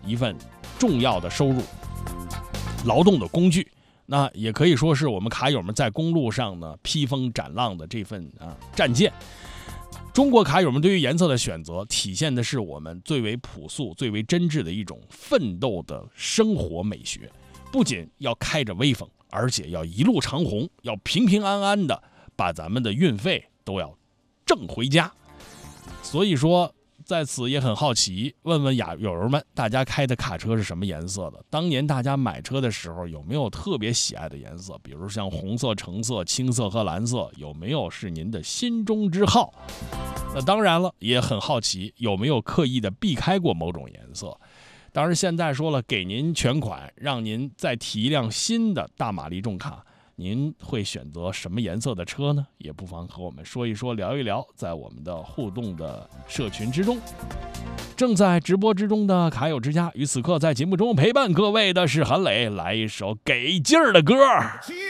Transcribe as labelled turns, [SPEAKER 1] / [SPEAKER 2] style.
[SPEAKER 1] 一份重要的收入，劳动的工具。那也可以说是我们卡友们在公路上呢披风斩浪的这份战舰。中国卡友们对于颜色的选择，体现的是我们最为朴素、最为真挚的一种奋斗的生活美学。不仅要开着威风，而且要一路长虹，要平平安安的把咱们的运费都要挣回家。所以说在此也很好奇，问问友友们，大家开的卡车是什么颜色的？当年大家买车的时候有没有特别喜爱的颜色？比如像红色、橙色、青色和蓝色，有没有是您的心中之好？那当然了，也很好奇有没有刻意的避开过某种颜色。当然现在说了，给您全款，让您再提一辆新的大马力重卡，您会选择什么颜色的车呢？也不妨和我们说一说，聊一聊，在我们的互动的社群之中。正在直播之中的卡友之家，于此刻在节目中陪伴各位的是韩磊，来一首给劲儿的歌。